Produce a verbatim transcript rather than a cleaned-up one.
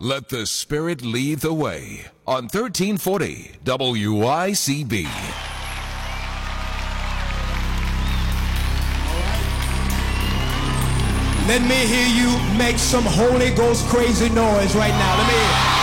Let the Spirit lead the way on thirteen forty W I C B. Let me hear you make some Holy Ghost crazy noise right now. Let me hear.